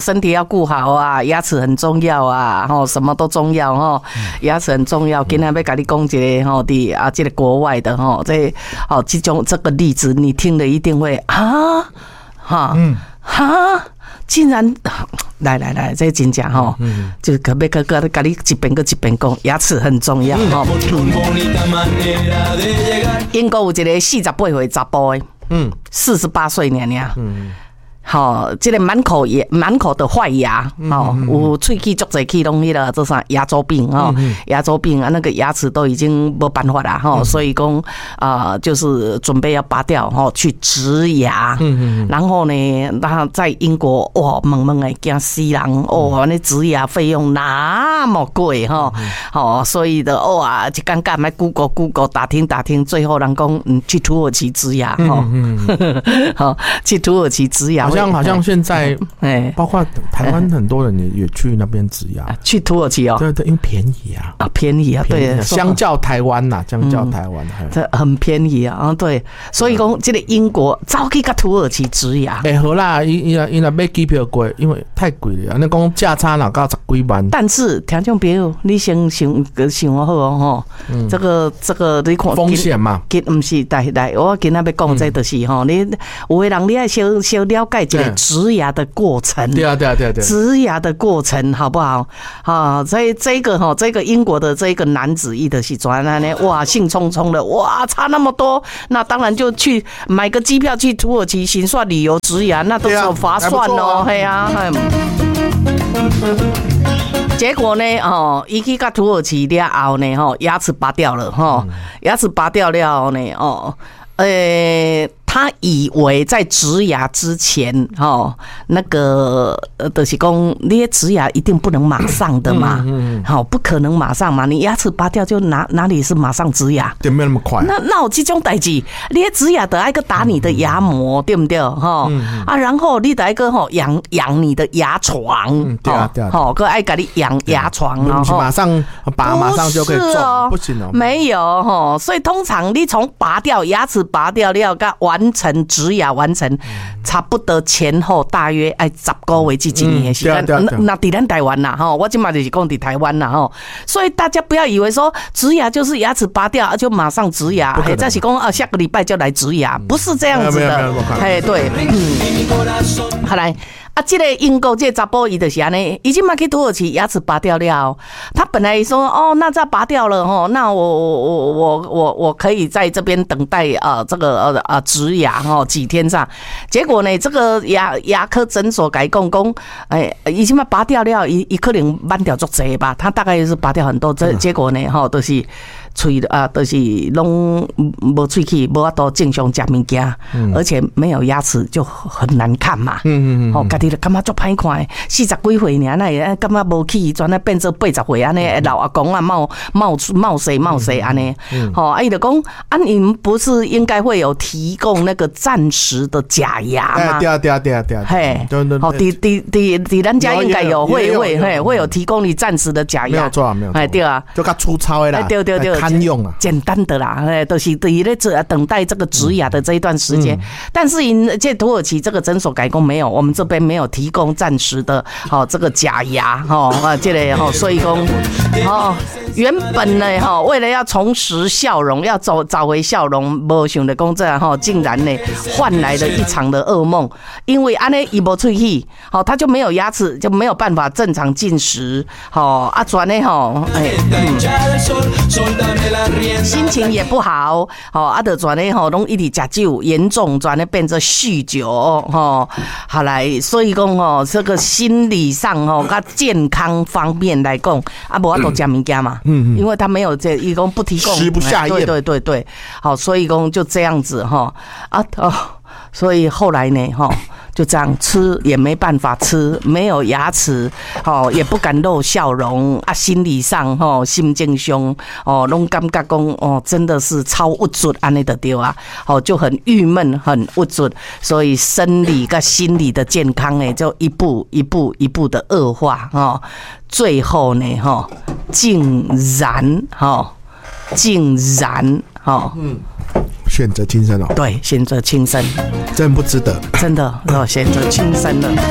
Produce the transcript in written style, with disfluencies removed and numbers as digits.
身体要顾好啊，牙齿很重要啊，什么都重要哈，牙齿很重要。今天要跟你讲一个哈的啊，这个国外的哈，这个例子你听了一定会啊哈竟然来，这真正哈，就可别个跟你一遍讲，牙齿很重要哈。英国有一个48岁查甫的，48岁尔。这个满口的坏牙，有喙齿足侪齿拢迄个做啥牙周病牙周病啊，那个牙齿都已经没办法了所以讲就是准备要拔掉去植牙，然后呢，那在英国哇，猛的惊死人那植牙费用那么贵所以的哇，就尴尬，买 Google 打听，最后人讲去土耳其植牙去土耳其植牙。 好像现在，包括台湾很多人也去那边植牙， 去土耳其对，因为便宜便宜对， 相较台湾这很便宜对，所以讲这个英国早去到土耳其植牙， 好啦，伊若买机票贵，因为太贵了，那讲价差哪到10几万。但是听众朋友，你想好这个你看风险嘛， 不是来，我今仔要讲这就是你有的人你要小了解这个植牙的过程， 对， 植牙的过程好不好？这个英国的这个男子一的是转来呢，哇，兴冲冲的，哇，差那么多，那当然就去买个机票去土耳其行算旅游植牙，那都是划算哦，嘿啊。结果呢，他去到土耳其了后呢，牙齿拔掉了，牙齿拔掉了呢，他以为在植牙之前，那个就是讲，那些植牙一定不能马上的嘛，不可能马上嘛，你牙齿拔掉就哪里是马上植牙？ 对，没有那么快。 那有这种代志，你植牙得爱个打你的牙膜，对不对？然后你得爱个养你的牙床， 对啊， 个爱给你养牙床， 不是马上拔，马上就可以种，不行哦， 没有所以通常你从拔掉牙齿拔掉了，个完成植牙完成，差不多前后大约10个月至1年的时间。那在咱台湾啦，我今嘛就是讲在台湾啦，所以大家不要以为说植牙就是牙齿拔掉就马上植牙，再是讲下个礼拜就来植牙，不是这样子的。对，好来。这个英国这个查甫伊就是安尼，已经嘛去土耳其牙齿拔掉了。他本来说那这拔掉了那我可以在这边等待这个植牙几天这样。结果呢，这个牙科诊所改讲已经嘛拔掉了，伊可能慢掉足济吧，他大概是拔掉很多。结果呢都是嘴都是拢无喙齿，无法度正常食物件，而且没有牙齿就很难看嘛。家己就感觉足歹看的，40几岁尔，那也感觉无起，转来变做80岁安尼，老阿公啊冒水安尼。伊就讲你们不是应该会有提供那个暂时的假牙吗？ 对， 嘿，对，咱家应该有会有提供你暂时的假牙， 没有错， 对啊， 就较粗糙的啦， 对， 堪用啊， 简单的啦，都是在等待这个植牙的这一段时间。但是这土耳其这个诊所改工没有，我们这边没有提供暂时的这个假牙这个所以讲原本呢为了要重拾笑容，要找回笑容，没想到讲这样竟然呢换来了一场的噩梦，因为安尼伊无喙齿他就没有牙齿，就没有办法正常进食转呢心情也不好就转呢拢一直吃酒，严重转呢变成酗酒好来，所以讲这个心理上跟健康方面来讲无法度吃物件嘛，因为他没有这一共不提供， 食不下咽， 对，好，所以讲就这样子所以后来呢就这样吃也没办法吃，没有牙齿也不敢露笑容心理上心情上拢感觉讲真的是超郁卒安尼就对啊就很郁闷很郁卒，所以生理跟心理的健康呢就一步的恶化最后呢竟然选择轻生对，选择轻生， 真不值得， 真的选择轻生了。